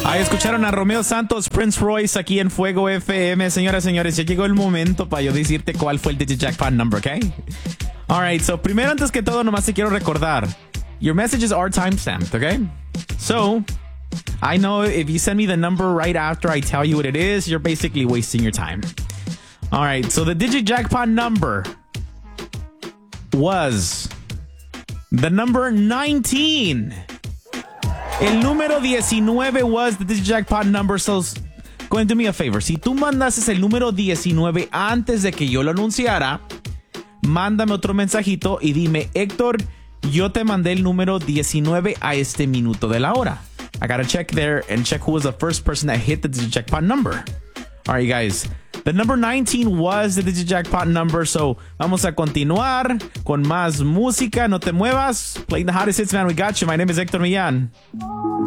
Ahí escucharon a Romeo Santos, Prince Royce aquí en Fuego FM. Señoras y señores, ya llegó el momento para yo decirte cuál fue el Digit Jackpot number, ¿ok? Alright, so primero antes que todo nomás te quiero recordar. Your messages are timestamped, ¿ok? So, I know if you send me the number right after I tell you what it is, you're basically wasting your time. Alright, so the Digit Jackpot number was the number 19. El número 19 was the Digit Jackpot number, so go and do me a favor. Si tú mandases el número 19 antes de que yo lo anunciara, mándame otro mensajito y dime, Héctor, yo te mandé el número 19 a este minuto de la hora. I gotta check there and check who was the first person that hit the Digit Jackpot number. All right, guys. The number 19 was the Digit Jackpot number, so vamos a continuar con más música. No te muevas. Playing the hottest hits, man. We got you. My name is Héctor Millán.